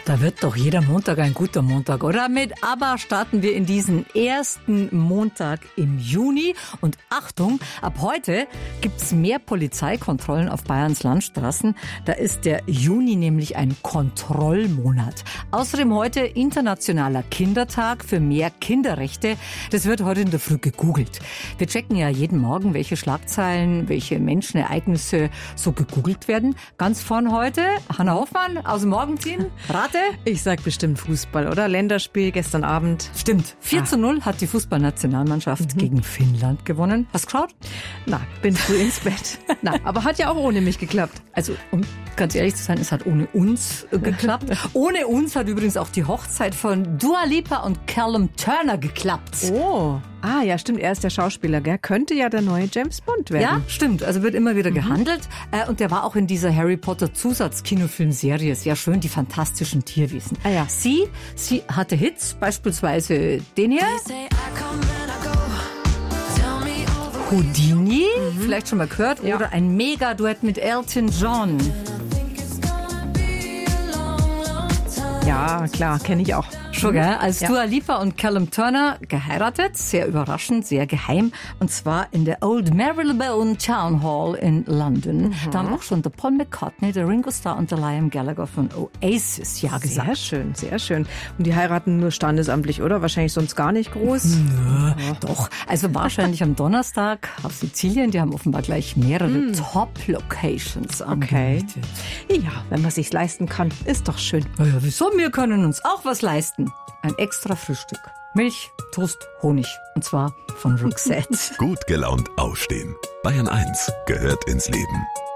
Da wird doch jeder Montag ein guter Montag, oder? Mit ABBA starten wir in diesen ersten Montag im Juni. Und Achtung, ab heute gibt's mehr Polizeikontrollen auf Bayerns Landstraßen. Da ist der Juni nämlich ein Kontrollmonat. Außerdem heute Internationaler Kindertag für mehr Kinderrechte. Das wird heute in der Früh gegoogelt. Wir checken ja jeden Morgen, welche Schlagzeilen, welche Menschenereignisse so gegoogelt werden. Ganz vorn heute Hanna Hoffmann aus dem Morgenteam. Rate? Ich sag bestimmt Fußball, oder? Länderspiel gestern Abend. Stimmt. 4:0 hat die Fußballnationalmannschaft gegen Finnland gewonnen. Hast du geschaut? Na, bin früh ins Bett. Na, aber hat ja auch ohne mich geklappt. Also, um ganz ehrlich zu sein, es hat ohne uns geklappt. Ohne uns hat übrigens auch die Hochzeit von Dua Lipa und Callum Turner geklappt. Oh. Ah, ja, stimmt. Er ist der Schauspieler, gell? Könnte ja der neue James Bond werden. Ja, stimmt. Also wird immer wieder gehandelt. Und der war auch in dieser Harry Potter Zusatzkinofilmserie. Sehr schön, die fantastischen Tierwesen. Ah, ja. Sie hatte Hits, beispielsweise den hier. Houdini, vielleicht schon mal gehört. Ja. Oder ein Mega-Duett mit Elton John. Ja, klar, kenne ich auch. Schon, gell? Als Dua Lipa und Callum Turner geheiratet, sehr überraschend, sehr geheim, und zwar in der Old Marylebone Town Hall in London. Da haben auch schon der Paul McCartney, der Ringo Starr und der Liam Gallagher von Oasis ja gesagt. Sehr schön, sehr schön. Und die heiraten nur standesamtlich, oder? Wahrscheinlich sonst gar nicht groß. Nö, doch. Also wahrscheinlich am Donnerstag auf Sizilien. Die haben offenbar gleich mehrere Top-Locations angemietet. Ja, wenn man sich's leisten kann, ist doch schön. Naja, wieso? Wir können uns auch was leisten. Ein extra Frühstück. Milch, Toast, Honig. Und zwar von Roxette. Gut gelaunt aufstehen. Bayern 1 gehört ins Leben.